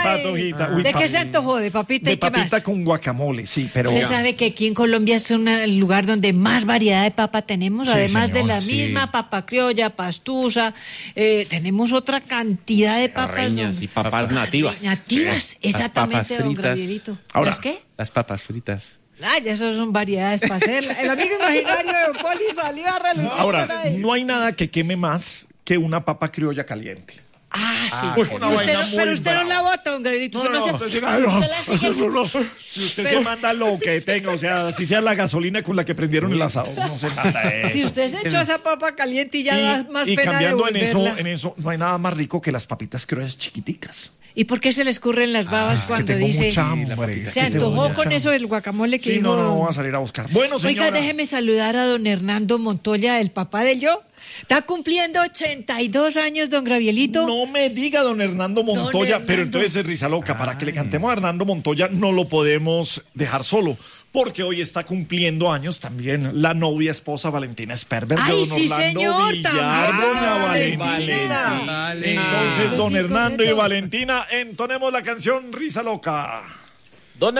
patojita. Uy, ¿De qué se antojó? ¿De papita de y qué papita más? con guacamole, sí, pero... Usted sabe que aquí en Colombia es el lugar donde más variedad de papa tenemos, Sí, además de señora, la sí. misma papa criolla, pastusa, tenemos otra cantidad de papas. Reñas y papas nativas. Nativas, Sí. exactamente, Las papas don fritas. Gravierito. Ahora, ¿Las qué? Las papas fritas. Ay, eso son variedades para hacer. El amigo imaginario de Don Poli salió a relucir por Ahora, ahí. no hay nada que queme más que una papa criolla caliente. Ah, Uy, sí. una Y vaina usted, muy pero usted brava. no la bota, don Gravierito. Usted no se- usted ay, no, usted la sigue- si usted se manda lo que tenga, o sea, si sea la gasolina con la que prendieron el asado, no se manda eso. Si usted se echó esa papa caliente y ya da más y pena cambiando en devolverla. eso, no hay nada más rico que las papitas criollas chiquiticas. ¿Y por qué se le escurren las babas Es que cuando tengo dice... mucha hambre. es Se que tengo antojó mucha con hambre. eso del guacamole que Sí, dijo... no, voy a salir a buscar. Bueno, señora. Oiga, déjeme saludar a don Hernando Montoya, el papá del yo. Está cumpliendo 82 años, don Gravielito. No me diga don Hernando Montoya, Hernando. pero entonces es risa loca. Para que le cantemos a Hernando Montoya no lo podemos dejar solo, porque hoy está cumpliendo años también la novia esposa Valentina Sperber de Ay, don sí, Orlando señor, Villar, también. doña Valentina. Valentina. Entonces, don Sí, Hernando y correcto. Valentina, entonemos la canción Risa Loca.